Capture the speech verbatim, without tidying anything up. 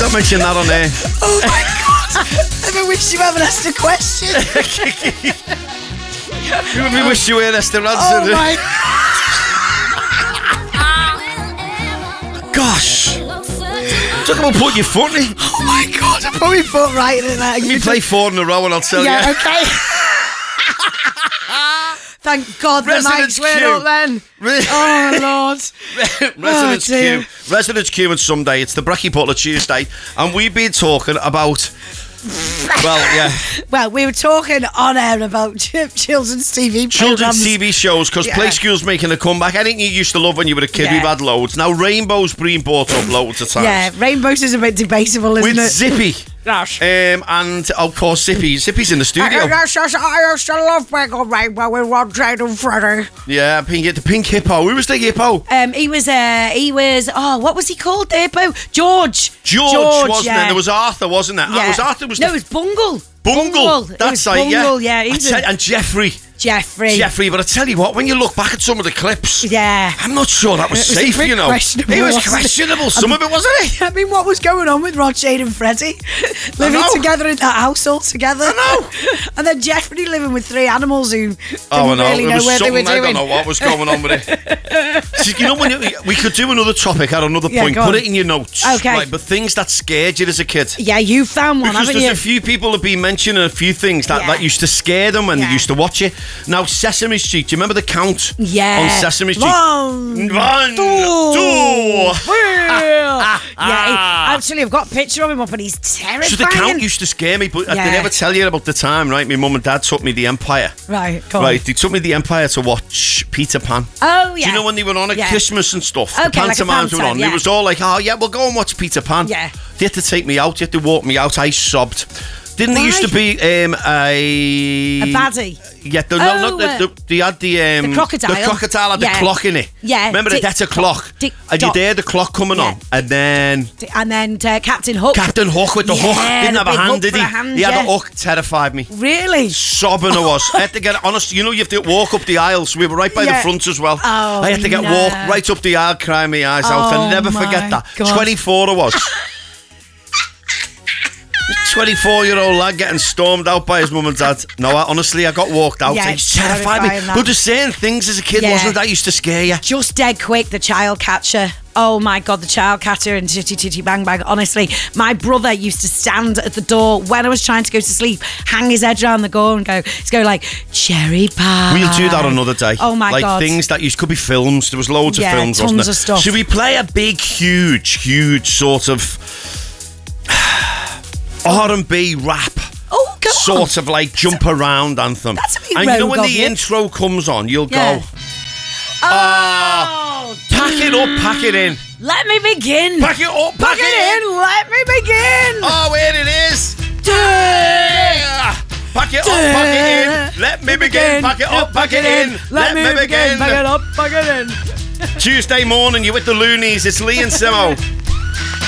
can't mention that on air. Oh my God! I wish you haven't asked a question. We wish you were Esther Ranson. Oh my Gosh. Talk about putting your foot in. Oh my God! I put my foot right in that. You play four in a row and I'll tell yeah, you. Okay. Thank God the Residence mics went queue. up then. Re- Oh Lord. Residence Oh, dear. Q. Residence Q on Sunday. It's the Brekkie Butler Tuesday. And we've been talking about... Well, yeah. Well, we were talking on air about ch- children's T V Children's programs. T V shows, because Yeah. Play School's making a comeback. Anything you used to love when you were a kid, Yeah. we've had loads. Now, Rainbow's been brought up loads of times. Yeah, Rainbows is a bit debatable, isn't With it? Zippy. Gosh. Um, and, of course, Zippy. Zippy's in the studio. Yes, yes, I used to love Michael Rainbow with Ron Jade and Freddie. Yeah, pink, the pink hippo. Who was the hippo? Um, he was, uh, he was, oh, what was he called, the hippo? George. George, wasn't yeah. it? There was Arthur, wasn't there? Yeah. Oh, it was Arthur. Was no, the it was Bungle. Bungle. It That's was right, yeah. Bungle, yeah. I He's tell- a- and Jeffrey. Jeffrey. Jeffrey, but I tell you what, when you look back at some of the clips, Yeah. I'm not sure that was, It was a safe, bit you know. questionable, It was wasn't it? questionable. Some of it, wasn't it? I mean, what was going on with Rod, Jade and Freddie? Living know. together in that house all together. I know. And then Jeffrey living with three animals who didn't Oh, I know. really It know was where they were something, I doing. don't know what was going on with it. See, you know, when you, we could do another topic at another Yeah, point. go Put on. it in your notes. Okay. Right, but things that scared you as a kid. Yeah, you found one, Because haven't there's you? a few people have been mentioning a few things that, Yeah. that used to scare them when Yeah. they used to watch it. Now, Sesame Street, do you remember the count Yeah. on Sesame Street? One, One, two, two. yeah, he- actually, I've got a picture of him up and he's terrifying. So the count used to scare me, but I Yeah. did ever tell you about the time, right? My mum and dad took me the Empire. Right, go on. Right, they took me the Empire to watch Peter Pan. Oh, yeah. Do you know when they were on at Yeah. Christmas and stuff? Okay, the like a pantomimes were pantomime, on. yeah. It was all like, oh, yeah, we'll go and watch Peter Pan. Yeah. They had to take me out. They had to walk me out. I sobbed. Didn't there Why? used to be um, a... A baddie. Yeah, the, Oh, no, not the, uh, the, they had the... Um, the crocodile. The crocodile had Yeah. the clock in it. Yeah. Remember Tick the that's a clock? tick And you tock. hear the clock coming Yeah. on. And then... And then uh, Captain Hook. Captain Hook with the Yeah, hook. Didn't the have a big hand, hook did for he? a hand, he had yeah. a hook. Terrified me. Really? Sobbing I was. I had to get honest. You know, you have to walk up the aisles. We were right by Yeah. the front as well. Oh, I had to get no. walk right up the aisle, crying my eyes out. I'll Oh, never my forget that. God. twenty-four I was. twenty-four-year-old lad getting stormed out by his mum and dad. No, I, honestly, I got walked out. Yeah, It it's terrified me. terrifying, that. But just saying things as a kid, Yeah. wasn't it? That used to scare you. Just dead quick, the child catcher. Oh my God, the child catcher and Titty Titty Bang Bang. Honestly, my brother used to stand at the door when I was trying to go to sleep, hang his head around the door and go, he's go like, cherry pie. We'll do that another day. Oh my like God. Like things that used could be films. There was loads Yeah, of films, tons wasn't there? of stuff. Should we play a big, huge, huge sort of R and B rap? Oh, God. Sort of like jump around anthem. That's a bit And you know rogue when of the you. intro comes on, you'll Yeah. go, Oh, pack it up, pack it in. let me begin. Pack it up, pack, Pack it in. Let me begin. Oh, here it is. Duh. Yeah. Pack it up, pack it in. Let me begin. Pack it up, pack it in. Let me begin. Pack it up, pack it in. Tuesday morning, you're with the Loonies. It's Lee and Simo.